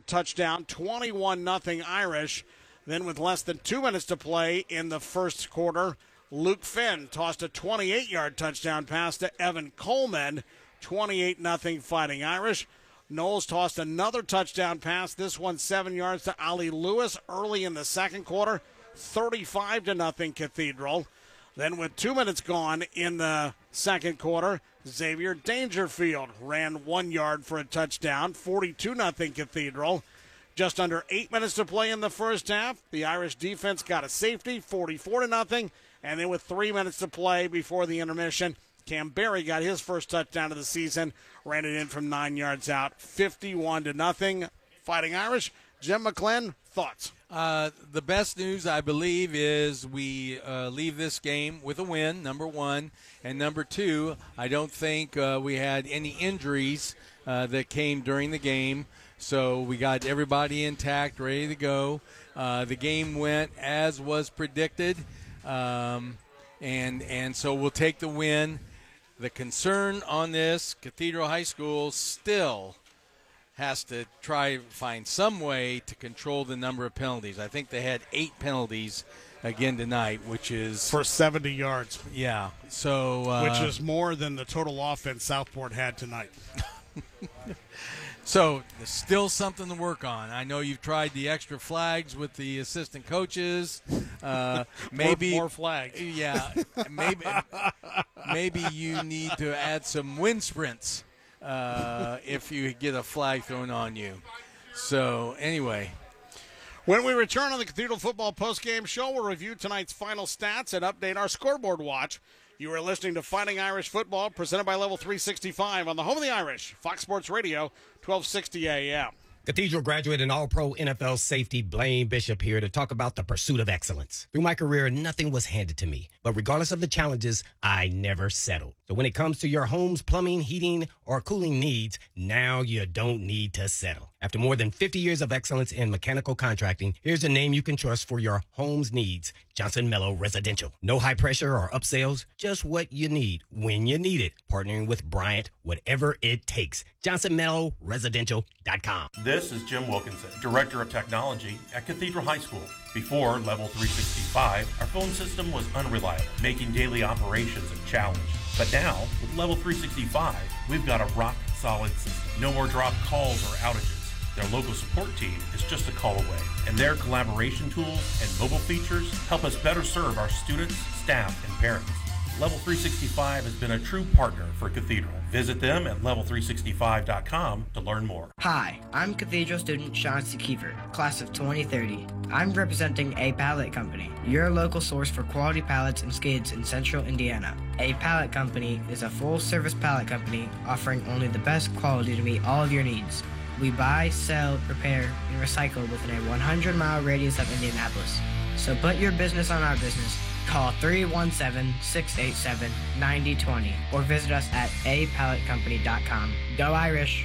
touchdown, 21-0 Irish. Then with less than 2 minutes to play in the first quarter, Luke Finn tossed a 28-yard touchdown pass to Evan Coleman, 28-0 Fighting Irish. Knowles tossed another touchdown pass, this one 7 yards to Ali Lewis early in the second quarter, 35-0 Cathedral. Then with 2 minutes gone in the second quarter, Xavier Dangerfield ran 1 yard for a touchdown, 42-0 Cathedral. Just under 8 minutes to play in the first half, the Irish defense got a safety, 44-0. And then with 3 minutes to play before the intermission, Cam Berry got his first touchdown of the season, ran it in from 9 yards out, 51-0 Fighting Irish. Jim McClenn, thoughts? The best news, I believe, is we leave this game with a win, number one. And number two, I don't think we had any injuries that came during the game. So we got everybody intact, ready to go. The game went as was predicted. And so we'll take the win. The concern on this, Cathedral High School still has to try find some way to control the number of penalties. I think they had 8 penalties again tonight, which is for 70 yards. Yeah. So which is more than the total offense Southport had tonight. So there's still something to work on. I know you've tried the extra flags with the assistant coaches. Maybe more flags. Yeah. Maybe you need to add some wind sprints if you get a flag thrown on you. So anyway. When we return on the Cathedral Football Postgame Show, we'll review tonight's final stats and update our scoreboard watch. You are listening to Fighting Irish Football, presented by Level 365 on the home of the Irish, Fox Sports Radio, 1260 AM. Cathedral graduate and All-Pro NFL safety Blaine Bishop here to talk about the pursuit of excellence. Through my career, nothing was handed to me, but regardless of the challenges, I never settled. So when it comes to your home's plumbing, heating, or cooling needs, now you don't need to settle. After more than 50 years of excellence in mechanical contracting, here's a name you can trust for your home's needs. Johnson Mello Residential. No high pressure or upsells, just what you need when you need it. Partnering with Bryant, whatever it takes. JohnsonMelloResidential.com. This is Jim Wilkinson, Director of Technology at Cathedral High School. Before Level 365, our phone system was unreliable, making daily operations a challenge. But now, with Level 365, we've got a rock-solid system. No more dropped calls or outages. Their local support team is just a call away, and their collaboration tools and mobile features help us better serve our students, staff, and parents. Level 365 has been a true partner for Cathedral. Visit them at level365.com to learn more. Hi, I'm Cathedral student Chauncey Kiefer, class of 2030. I'm representing A Pallet Company, your local source for quality pallets and skids in central Indiana. A Pallet Company is a full-service pallet company offering only the best quality to meet all of your needs. We buy, sell, repair, and recycle within a 100-mile radius of Indianapolis. So put your business on our business. Call 317-687-9020 or visit us at apalletcompany.com. Go Irish!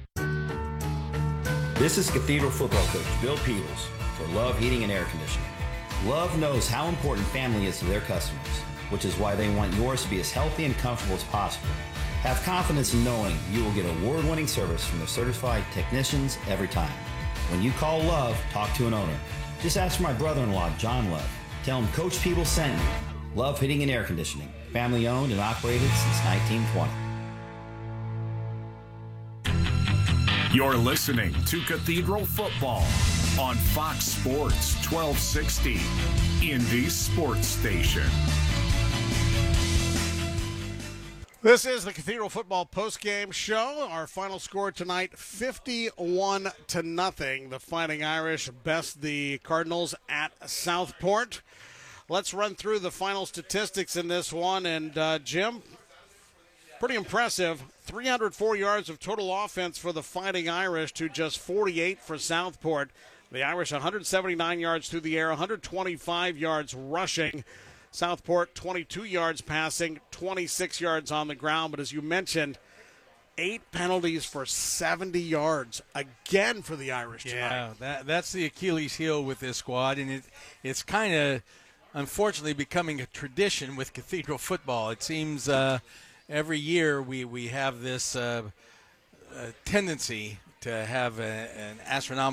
This is Cathedral football coach Bill Peebles for Love Heating and Air Conditioning. Love knows how important family is to their customers, which is why they want yours to be as healthy and comfortable as possible. Have confidence in knowing you will get award-winning service from their certified technicians every time. When you call Love, talk to an owner. Just ask for my brother-in-law, John Love. Tell him Coach Peebles sent you. Love Heating and Air Conditioning. Family owned and operated since 1920. You're listening to Cathedral Football on Fox Sports 1260, Indy's sports station. This is the Cathedral Football Postgame Show. Our final score tonight, 51-0. The Fighting Irish best the Cardinals at Southport. Let's run through the final statistics in this one. And, Jim, pretty impressive. 304 yards of total offense for the Fighting Irish to just 48 for Southport. The Irish 179 yards through the air, 125 yards rushing. Southport 22 yards passing, 26 yards on the ground. But as you mentioned, 8 penalties for 70 yards again for the Irish tonight. Yeah, that's the Achilles heel with this squad, and it's kind of unfortunately becoming a tradition with Cathedral football. It seems every year we have this tendency to have an astronomical